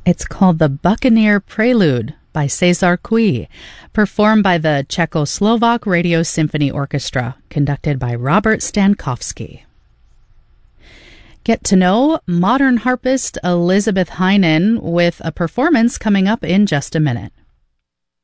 It's called the Buccaneer Prelude by Cezar Cui, performed by the Czechoslovak Radio Symphony Orchestra, conducted by Robert Stankowski. Get to know modern harpist Elizabeth Heinen with a performance coming up in just a minute.